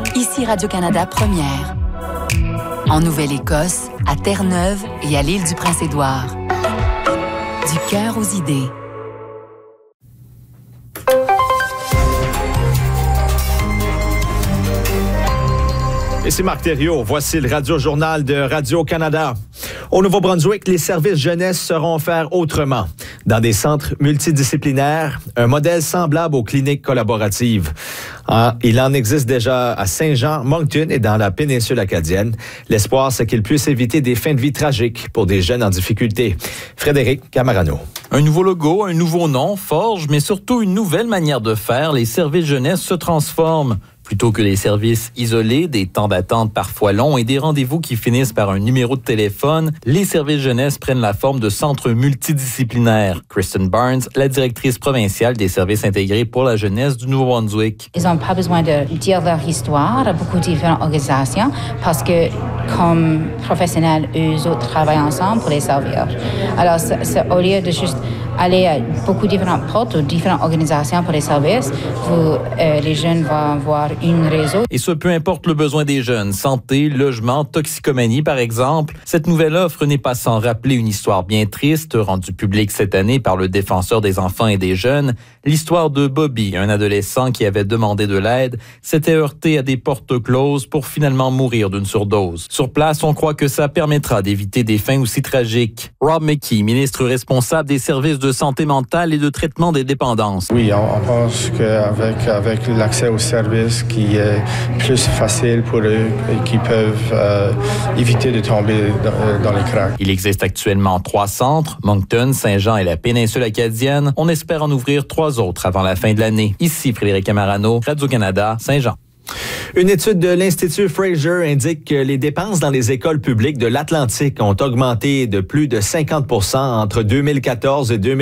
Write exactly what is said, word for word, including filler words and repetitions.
Ici Radio-Canada Première. En Nouvelle-Écosse, à Terre-Neuve et à l'île du Prince-Édouard. Du cœur aux idées. Et c'est Marc Thériault. Voici le Radio-Journal de Radio-Canada. Au Nouveau-Brunswick, les services jeunesse seront offerts autrement. Dans des centres multidisciplinaires, un modèle semblable aux cliniques collaboratives. Ah, il en existe déjà à Saint-Jean, Moncton et dans la péninsule acadienne. L'espoir, c'est qu'ils puissent éviter des fins de vie tragiques pour des jeunes en difficulté. Frédéric Camarano. Un nouveau logo, un nouveau nom, forge, mais surtout une nouvelle manière de faire. Les services jeunesse se transforment. Plutôt que les services isolés, des temps d'attente parfois longs et des rendez-vous qui finissent par un numéro de téléphone, les services jeunesse prennent la forme de centres multidisciplinaires. Kristen Barnes, la directrice provinciale des services intégrés pour la jeunesse du Nouveau-Brunswick. Ils n'ont pas besoin de dire leur histoire à beaucoup de différentes organisations parce que, comme professionnels, eux autres travaillent ensemble pour les servir. Alors, c'est, c'est, au lieu de juste aller à beaucoup de différentes portes ou différentes organisations pour les services, vous, euh, les jeunes vont avoir une réseau. Et ce, peu importe le besoin des jeunes, santé, logement, toxicomanie par exemple. Cette nouvelle offre n'est pas sans rappeler une histoire bien triste rendue publique cette année par le défenseur des enfants et des jeunes. L'histoire de Bobby, un adolescent qui avait demandé de l'aide, s'était heurté à des portes closes pour finalement mourir d'une surdose. Sur place, on croit que ça permettra d'éviter des fins aussi tragiques. Rob McKee, ministre responsable des services de santé mentale et de traitement des dépendances. Oui, on, on pense qu'avec avec l'accès aux services qui est plus facile pour eux et qui peuvent euh, éviter de tomber dans, dans les cracks. Il existe actuellement trois centres, Moncton, Saint-Jean et la péninsule acadienne. On espère en ouvrir trois autres avant la fin de l'année. Ici Frédéric Camarano, Radio-Canada, Saint-Jean. Une étude de l'Institut Fraser indique que les dépenses dans les écoles publiques de l'Atlantique ont augmenté de plus de cinquante pour cent entre deux mille quatorze et deux mille